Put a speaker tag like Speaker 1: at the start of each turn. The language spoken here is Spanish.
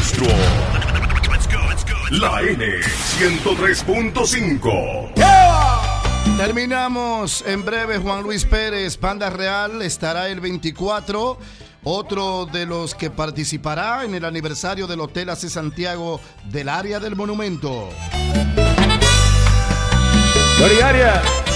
Speaker 1: monstruo. La N103.5.
Speaker 2: Terminamos en breve. Juan Luis Pérez, Banda Real, estará el 24. Otro de los que participará en el aniversario del Hotel AC Santiago del área del Monumento.
Speaker 3: Doriaria.